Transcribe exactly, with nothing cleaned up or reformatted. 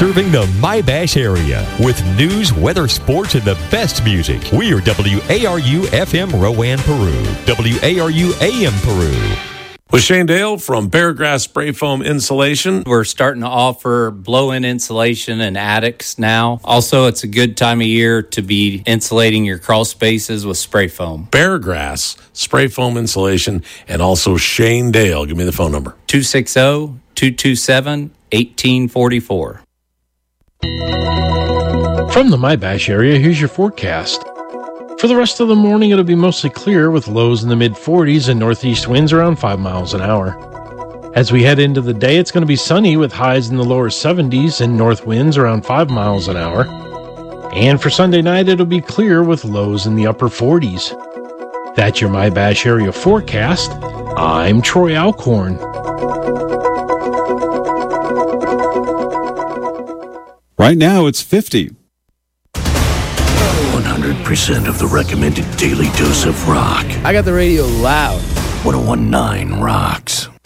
serving the My-Bash area with news, weather, sports, and the best music. We are W A R U F M Rowan, Peru. W A R U A M Peru. With Shane Dale from Paragrass Spray Foam Insulation. We're starting to offer blow-in insulation in attics now. Also, it's a good time of year to be insulating your crawl spaces with spray foam. Paragrass Spray Foam Insulation, and also Shane Dale. Give me the phone number. two six zero, two two seven, one eight four four. From the My-Bash area, here's your forecast. For the rest of the morning, it'll be mostly clear with lows in the mid forties and northeast winds around five miles an hour. As we head into the day, it's going to be sunny with highs in the lower seventies and north winds around five miles an hour. And for Sunday night, it'll be clear with lows in the upper forties. That's your My-Bash area forecast. I'm Troy Alcorn. Right now, it's fifty. one hundred percent of the recommended daily dose of rock. I got the radio loud. one oh one point nine rocks.